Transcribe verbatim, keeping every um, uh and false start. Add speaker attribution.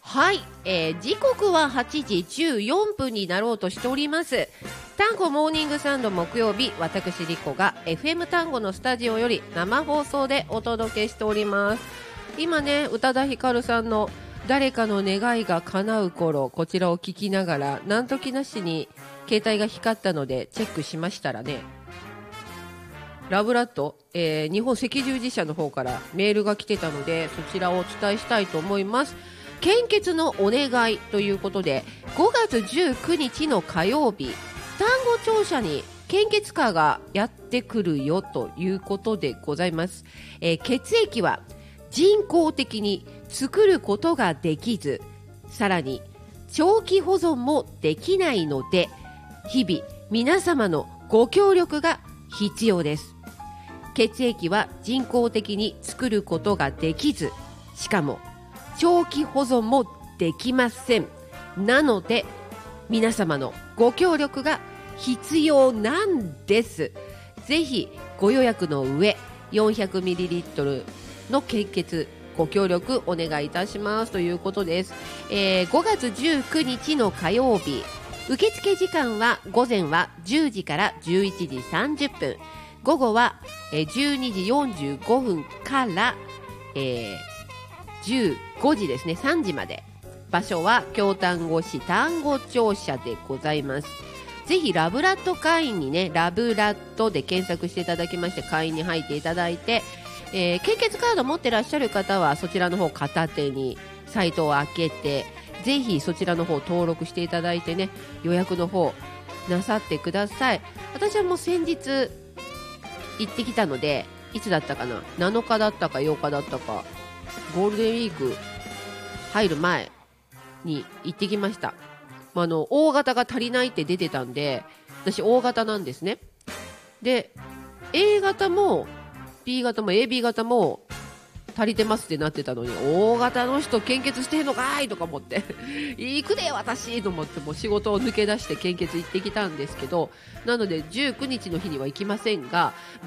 Speaker 1: はい、えー、時刻ははちじじゅうよんぷんになろうとしております。単語モーニングサンド木曜日、私リコが エフエム 単語のスタジオより生放送でお届けしております。今ね、宇多田ヒカルさんの誰かの願いが叶う頃、こちらを聞きながら何時なしに携帯が光ったのでチェックしましたらね、ラブラッド、えー、日本赤十字社の方からメールが来てたので、そちらをお伝えしたいと思います。献血のお願いということで、ごがつじゅうくにちの火曜日、単語庁舎に献血カーがやってくるよということでございます。えー、血液は人工的に作ることができず、さらに長期保存もできないので、日々皆様のご協力が必要です。血液は人工的に作ることができず、しかも長期保存もできません。なので皆様のご協力が必要なんです。ぜひご予約の上、 よんひゃくミリリットル の献血ご協力お願いいたしますということです。えー、ごがつじゅうくにちの火曜日、受付時間は午前はじゅうじからじゅういちじさんじゅっぷん、午後はじゅうにじよんじゅうごふんから、えー、じゅうごじですね、さんじまで。場所は京丹後市単語庁舎でございます。ぜひラブラッド会員にね、ラブラッドで検索していただきまして、会員に入っていただいて、えー、献血カード持ってらっしゃる方はそちらの方片手にサイトを開けて、ぜひそちらの方登録していただいてね、予約の方なさってください。私はもう先日行ってきたので、いつだったかな、なのかだったかようかだったか、ゴールデンウィーク入る前に行ってきました。あの大型が足りないって出てたんで、私大型なんですね。で A 型も B 型も エービー 型も足りてますってなってたのに、大型の人献血してんのかいとか思って行くで私と思って、もう仕事を抜け出して献血行ってきたんですけど、なのでじゅうくにちの日には行きませんが、